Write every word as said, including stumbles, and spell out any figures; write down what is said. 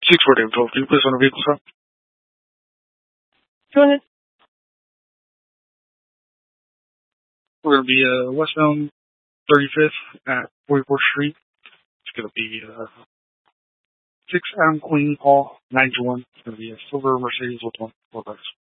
six forty info. Can you please on the vehicle, sir? Go ahead. We're going to be uh, westbound thirty-fifth at forty-fourth Street. It's going to be uh, six Adam Queen Hall, nine two one. It's going to be a silver Mercedes with one four bucks.